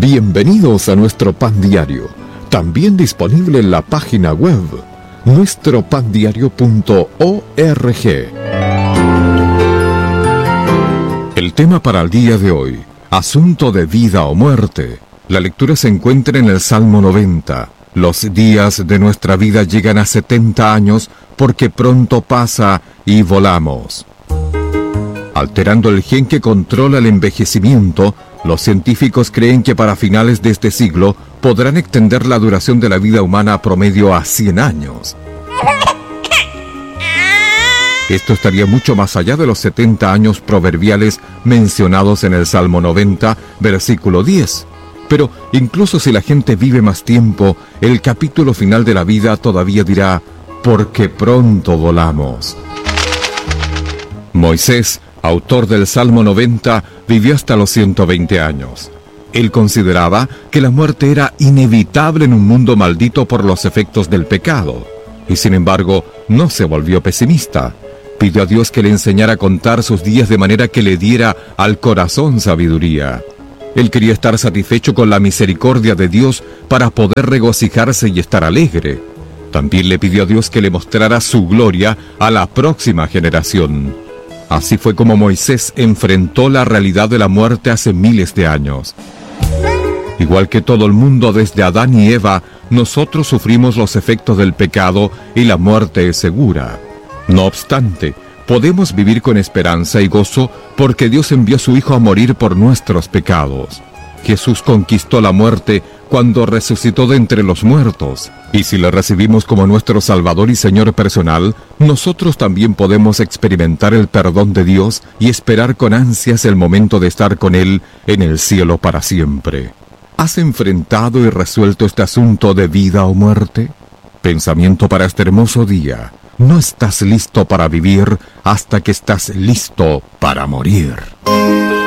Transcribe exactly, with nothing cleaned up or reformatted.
Bienvenidos a nuestro pan diario, también disponible en la página web nuestro pan diario punto org. El tema para el día de hoy, asunto de vida o muerte. La lectura se encuentra en el Salmo noventa. Los días de nuestra vida llegan a setenta años porque pronto pasa y volamos. Alterando el gen que controla el envejecimiento, los científicos creen que para finales de este siglo podrán extender la duración de la vida humana a promedio a cien años. Esto estaría mucho más allá de los setenta años proverbiales mencionados en el Salmo noventa, versículo diez. Pero incluso si la gente vive más tiempo, el capítulo final de la vida todavía dirá, porque pronto volamos. Moisés, autor del Salmo noventa, vivió hasta los ciento veinte años. Él consideraba que la muerte era inevitable en un mundo maldito por los efectos del pecado. Y sin embargo, no se volvió pesimista. Pidió a Dios que le enseñara a contar sus días de manera que le diera al corazón sabiduría. Él quería estar satisfecho con la misericordia de Dios para poder regocijarse y estar alegre. También le pidió a Dios que le mostrara su gloria a la próxima generación. Así fue como Moisés enfrentó la realidad de la muerte hace miles de años. Igual que todo el mundo desde Adán y Eva, nosotros sufrimos los efectos del pecado y la muerte es segura. No obstante, podemos vivir con esperanza y gozo porque Dios envió a su Hijo a morir por nuestros pecados. Jesús conquistó la muerte cuando resucitó de entre los muertos. Y si le recibimos como nuestro Salvador y Señor personal, nosotros también podemos experimentar el perdón de Dios y esperar con ansias el momento de estar con Él en el cielo para siempre. ¿Has enfrentado y resuelto este asunto de vida o muerte? Pensamiento para este hermoso día. No estás listo para vivir hasta que estás listo para morir.